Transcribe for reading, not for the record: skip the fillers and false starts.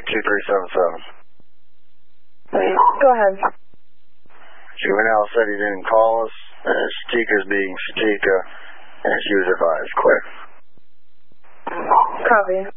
2377. Go ahead. Juvenile said he didn't call us. Shatika's being Shatika, and she was advised. Quick. Copy.